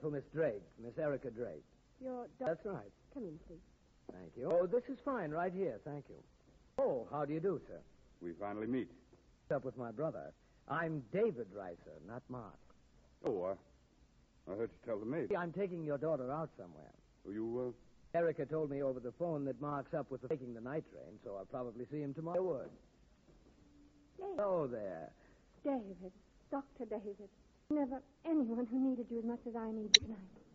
for Miss Drake, Miss Erica Drake. That's right. Come in, please. Thank you. Oh, this is fine right here. Thank you. Oh, how do you do, sir? We finally meet. What's up with my brother? I'm David Reiser, not Mark. Oh, I heard you tell the maid. I'm taking your daughter out somewhere. You, Erica told me over the phone that Mark's up with taking the night train, so I'll probably see him tomorrow. David. Oh, there. David. Dr. David. Never anyone who needed you as much as I need you tonight.